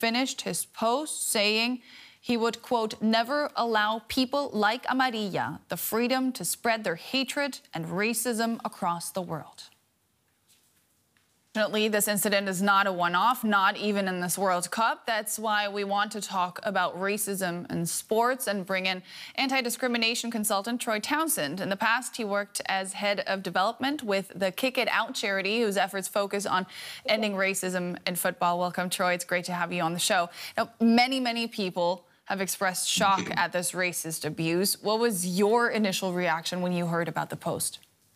finished his post saying he would, quote, never allow people like Amarilla the freedom to spread their hatred and racism across the world. Fortunately, this incident is not a one-off, not even in this World Cup. That's why we want to talk about racism in sports and bring in anti-discrimination consultant Troy Townsend. In the past, he worked as head of development with the Kick It Out charity, whose efforts focus on ending racism in football. Welcome, Troy. It's great to have you on the show. Now, many people have expressed shock at this racist abuse. What was your initial reaction when you heard about the post?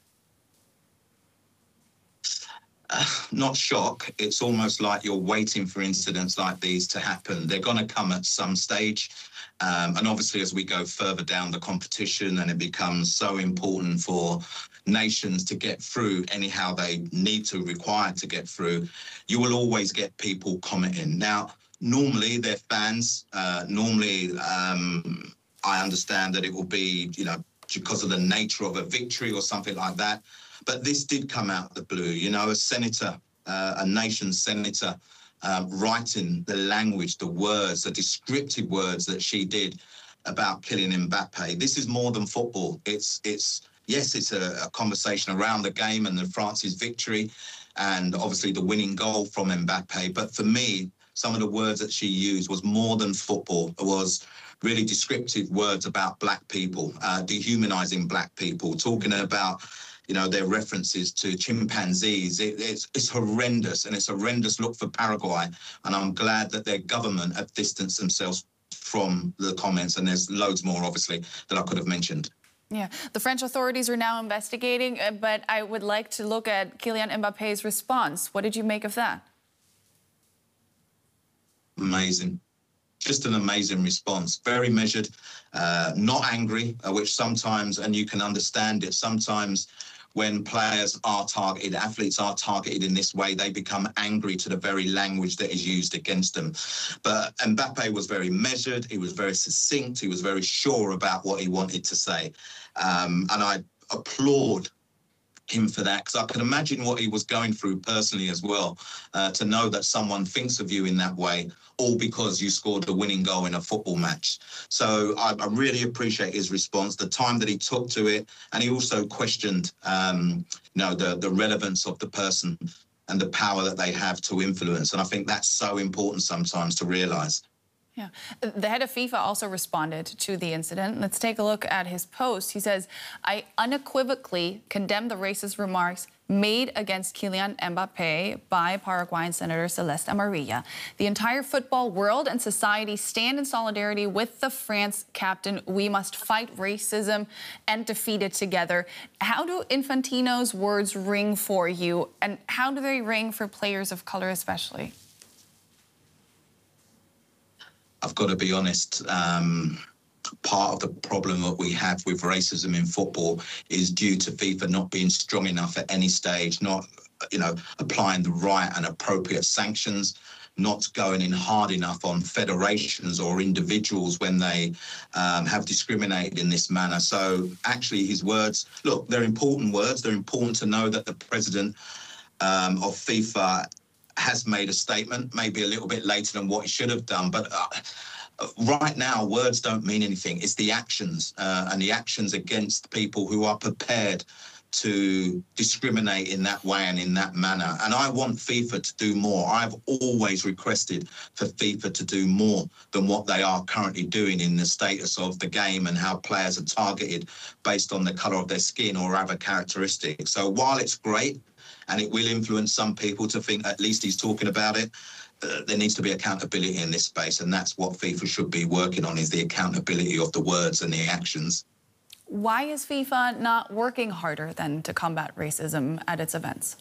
Not shock. It's almost like you're waiting for incidents like these to happen. They're going to come at some stage. And obviously, as we go further down the competition and it becomes so important for nations to get through anyhow they need to, require to get through, you will always get people commenting. Now, normally they're fans. I understand that it will be, because of the nature of a victory or something like that. But this did come out of the blue, a senator, a nation senator, writing the language, the words, the descriptive words that she did about Kylian Mbappe. This is more than football. It's a conversation around the game and France's victory and obviously the winning goal from Mbappe. But for me, some of the words that she used was more than football. It was really descriptive words about black people, dehumanizing black people, talking about their references to chimpanzees. It's horrendous, and it's a horrendous look for Paraguay. And I'm glad that their government have distanced themselves from the comments, and there's loads more, obviously, that I could have mentioned. Yeah, the French authorities are now investigating, but I would like to look at Kylian Mbappe's response. What did you make of that? Amazing. Just an amazing response. Very measured, not angry, which sometimes, and you can understand it, sometimes when players are targeted, athletes are targeted in this way, they become angry to the very language that is used against them. But Mbappe was very measured, he was very succinct, he was very sure about what he wanted to say. And I applaud him for that, because I can imagine what he was going through personally as well, to know that someone thinks of you in that way, all because you scored the winning goal in a football match. So I really appreciate his response, the time that he took to it, and he also questioned, the relevance of the person and the power that they have to influence. And I think that's so important sometimes to realise. Yeah. The head of FIFA also responded to the incident. Let's take a look at his post. He says, I unequivocally condemn the racist remarks made against Kylian Mbappe by Paraguayan Senator Celeste Amarilla. The entire football world and society stand in solidarity with the France captain. We must fight racism and defeat it together. How do Infantino's words ring for you, and how do they ring for players of color especially? I've got to be honest, part of the problem that we have with racism in football is due to FIFA not being strong enough at any stage, not, applying the right and appropriate sanctions, not going in hard enough on federations or individuals when they have discriminated in this manner. So actually his words, look, they're important words. They're important to know that the president of FIFA has made a statement, maybe a little bit later than what he should have done. But right now, words don't mean anything. It's the actions, and the actions against people who are prepared to discriminate in that way and in that manner. And I want FIFA to do more. I've always requested for FIFA to do more than what they are currently doing in the status of the game and how players are targeted based on the colour of their skin or other characteristics. So while it's great, and it will influence some people to think at least he's talking about it, there needs to be accountability in this space, and that's what FIFA should be working on, is the accountability of the words and the actions. Why is FIFA not working harder then to combat racism at its events?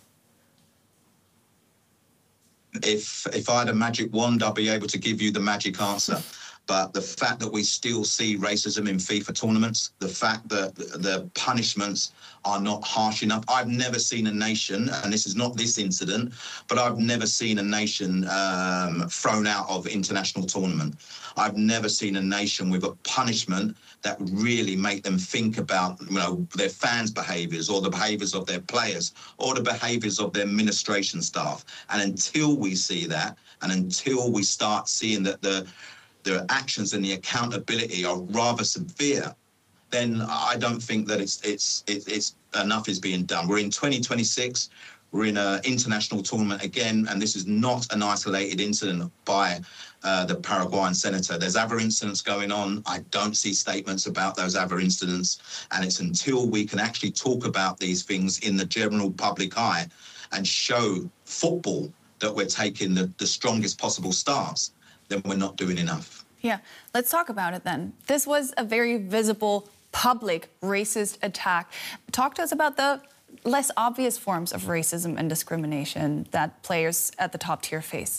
If I had a magic wand, I'd be able to give you the magic answer. But the fact that we still see racism in FIFA tournaments, the fact that the punishments are not harsh enough. I've never seen a nation, and this is not this incident, but I've never seen a nation thrown out of international tournament. I've never seen a nation with a punishment that really make them think about, their fans' behaviours or the behaviours of their players or the behaviours of their administration staff. And until we see that, And until we start seeing that the actions and the accountability are rather severe, then I don't think that it's enough is being done. We're in 2026. We're in an international tournament again, and this is not an isolated incident by the Paraguayan senator. There's other incidents going on. I don't see statements about those other incidents, and it's until we can actually talk about these things in the general public eye and show football that we're taking the strongest possible stance, then we're not doing enough. Yeah, let's talk about it then. This was a very visible, public, racist attack. Talk to us about the less obvious forms of racism and discrimination that players at the top tier face.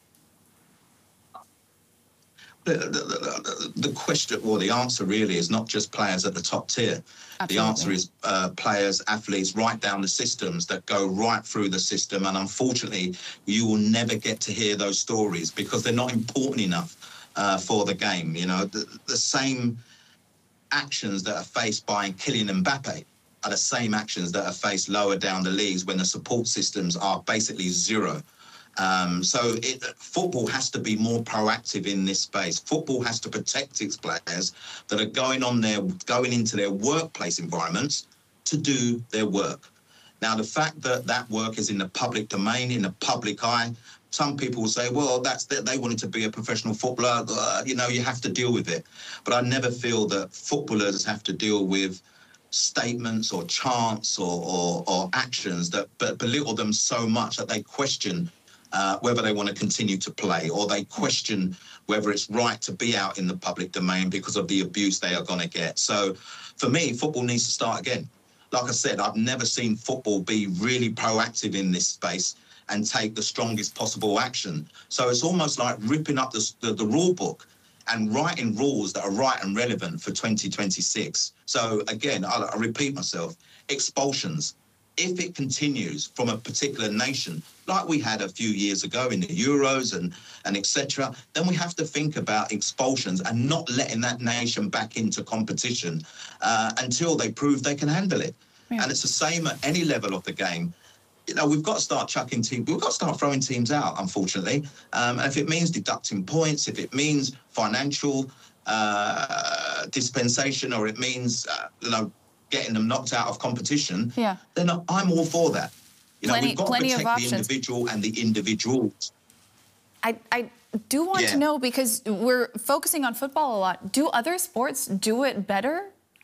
The question, or the answer really, is not just players at the top tier. Absolutely. The answer is players, athletes, right down the systems that go right through the system. And unfortunately, you will never get to hear those stories because they're not important enough for the game. You know, the same actions that are faced by Kylian Mbappe are the same actions that are faced lower down the leagues when the support systems are basically zero. Football has to be more proactive in this space. Football has to protect its players that are going into their workplace environments to do their work. Now, the fact that that work is in the public domain, in the public eye, some people will say, well, they wanted to be a professional footballer. You know, you have to deal with it. But I never feel that footballers have to deal with statements or chants or actions that belittle them so much that they question whether they want to continue to play, or they question whether it's right to be out in the public domain because of the abuse they are going to get. So for me, football needs to start again. Like I said, I've never seen football be really proactive in this space and take the strongest possible action. So it's almost like ripping up the rule book and writing rules that are right and relevant for 2026. So again, I repeat myself, expulsions. If it continues from a particular nation, like we had a few years ago in the Euros and etc., then we have to think about expulsions and not letting that nation back into competition until they prove they can handle it. Yeah. And it's the same at any level of the game. You know, we've got to start chucking teams. We've got to start throwing teams out, unfortunately. And if it means deducting points, if it means financial dispensation, or it means, getting them knocked out of competition, yeah, then I'm all for that. You know, we've got to protect the individual and the individuals. I do want to know, because we're focusing on football a lot, do other sports do it better?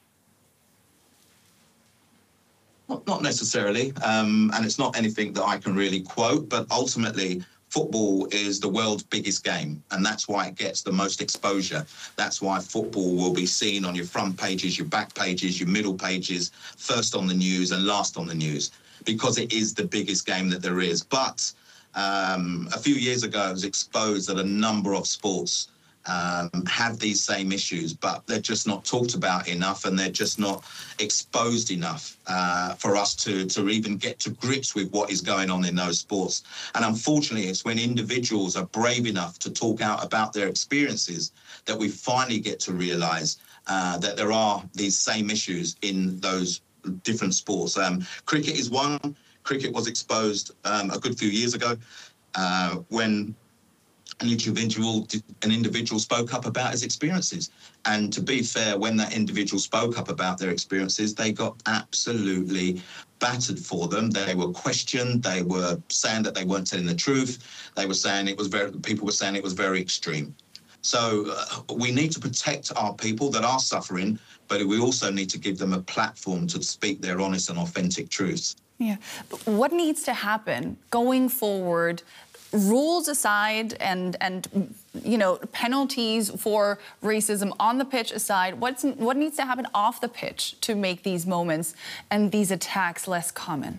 Not necessarily, and it's not anything that I can really quote, but ultimately football is the world's biggest game, and that's why it gets the most exposure. That's why football will be seen on your front pages, your back pages, your middle pages, first on the news and last on the news, because it is the biggest game that there is. But a few years ago, it was exposed that a number of sports have these same issues, but they're just not talked about enough, and they're just not exposed enough for us to even get to grips with what is going on in those sports. And unfortunately, it's when individuals are brave enough to talk out about their experiences that we finally get to realize that there are these same issues in those different sports. Cricket is one. Cricket was exposed a good few years ago when an individual spoke up about his experiences. And to be fair, when that individual spoke up about their experiences, they got absolutely battered for them. They were questioned. They were saying that they weren't telling the truth. They were saying people were saying it was very extreme. So we need to protect our people that are suffering, but we also need to give them a platform to speak their honest and authentic truths. Yeah. What needs to happen going forward, rules aside, and penalties for racism on the pitch aside, what needs to happen off the pitch to make these moments and these attacks less common?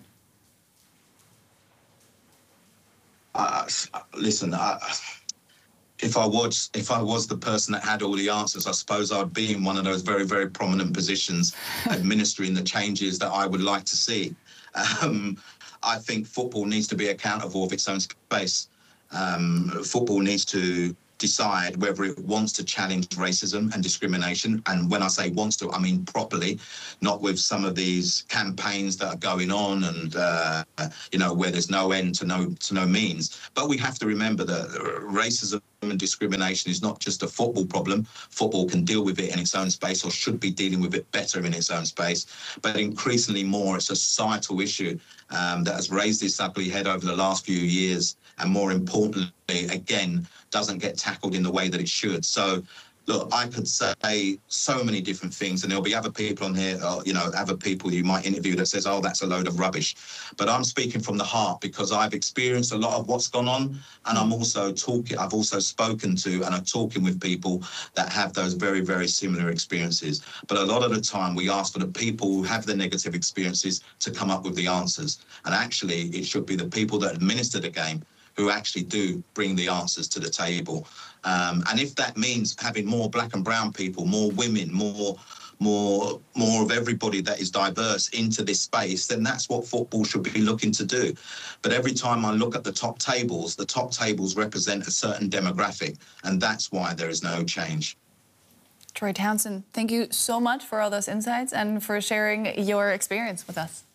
Listen, if I was the person that had all the answers, I suppose I'd be in one of those very, very prominent positions administering the changes that I would like to see. I think football needs to be accountable of its own space. Football needs to decide whether it wants to challenge racism and discrimination. And when I say wants to, I mean properly, not with some of these campaigns that are going on and, where there's no end to no means. But we have to remember that racism and discrimination is not just a football problem. Football can deal with it in its own space, or should be dealing with it better in its own space. But increasingly more, it's a societal issue that has raised its ugly head over the last few years, and more importantly, again, doesn't get tackled in the way that it should. So, look, I could say so many different things, and there'll be other people on here, other people you might interview that says, oh, that's a load of rubbish. But I'm speaking from the heart, because I've experienced a lot of what's gone on, and I've also spoken to and I'm talking with people that have those very, very similar experiences. But a lot of the time we ask for the people who have the negative experiences to come up with the answers. And actually, it should be the people that administer the game who actually do bring the answers to the table. And if that means having more black and brown people, more women, more of everybody that is diverse into this space, then that's what football should be looking to do. But every time I look at the top tables represent a certain demographic, and that's why there is no change. Troy Townsend, thank you so much for all those insights and for sharing your experience with us.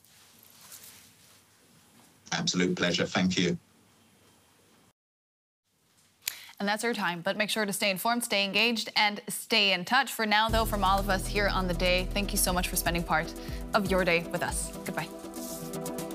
Absolute pleasure. Thank you. And that's our time, but make sure to stay informed, stay engaged, and stay in touch. For now, though, from all of us here on The Day, thank you so much for spending part of your day with us. Goodbye.